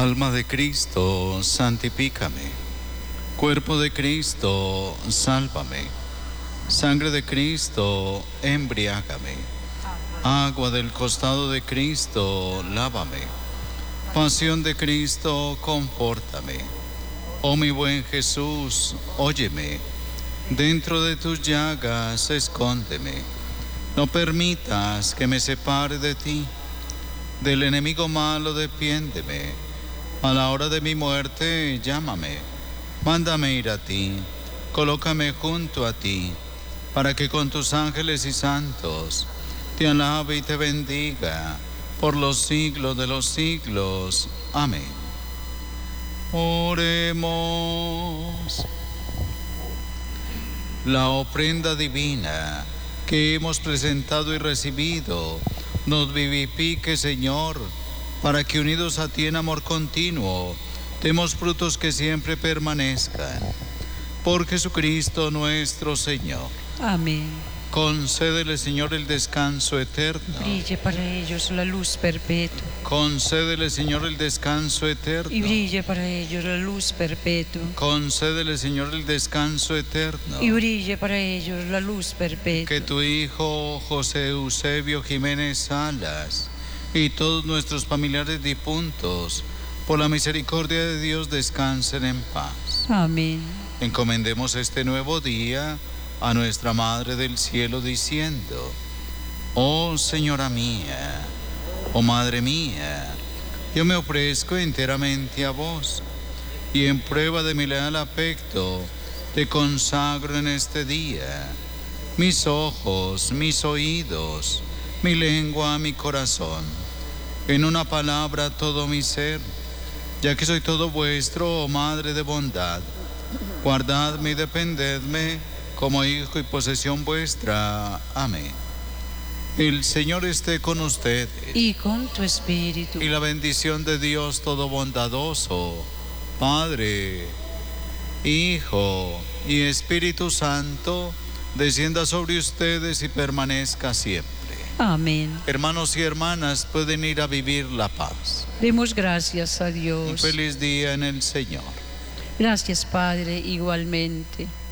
Alma de Cristo, santifícame. Cuerpo de Cristo, sálvame. Sangre de Cristo, embriágame. Agua del costado de Cristo, lávame. Pasión de Cristo, confórtame. Oh mi buen Jesús, óyeme. Dentro de tus llagas, escóndeme. No permitas que me separe de ti. Del enemigo malo, defiéndeme. A la hora de mi muerte, llámame. Mándame ir a ti. Colócame junto a ti, para que con tus ángeles y santos te alabe y te bendiga por los siglos de los siglos. Amén. Oremos. La ofrenda divina que hemos presentado y recibido nos vivifique, Señor, para que unidos a ti en amor continuo, demos frutos que siempre permanezcan. Por Jesucristo nuestro Señor. Amén. Concédele, Señor, el descanso eterno. Brille para ellos la luz perpetua. Concédele, Señor, el descanso eterno. Y brille para ellos la luz perpetua. Concédele, Señor, el descanso eterno. Y brille para ellos la luz perpetua. Que tu Hijo José Eusebio Jiménez Salas y todos nuestros familiares difuntos, por la misericordia de Dios, descansen en paz. Amén. Encomendemos este nuevo día a nuestra Madre del Cielo, diciendo: Oh Señora mía, oh Madre mía, yo me ofrezco enteramente a vos, y en prueba de mi leal afecto, te consagro en este día mis ojos, mis oídos, mi lengua, mi corazón, en una palabra todo mi ser, ya que soy todo vuestro, oh Madre de bondad. Guardadme y defendedme como hijo y posesión vuestra. Amén. El Señor esté con ustedes. Y con tu espíritu. Y la bendición de Dios todo bondadoso, Padre, Hijo y Espíritu Santo, descienda sobre ustedes y permanezca siempre. Amén. Hermanos y hermanas, pueden ir a vivir la paz. Demos gracias a Un Dios. feliz día en el Señor. Gracias, Padre, igualmente.